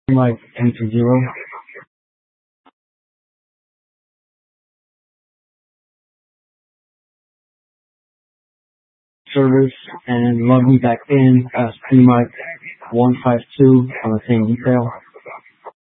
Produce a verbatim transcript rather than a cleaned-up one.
Mike enter zero. Service and log me back in as P Mike one five two on the same detail.